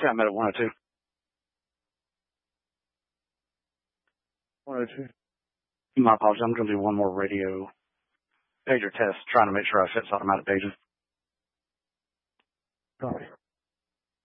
Yeah, I'm at 102. 102. My apologies. I'm going to do one more radio pager test, trying to make sure I fix automatic paging. Copy.